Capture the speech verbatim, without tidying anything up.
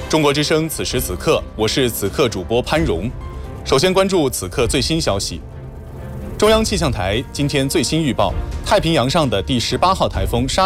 中国之声此时此刻，我是此刻主播潘荣。首先关注此刻最新消息。中央气象台今天最新预报，太平洋上的第十八号台风沙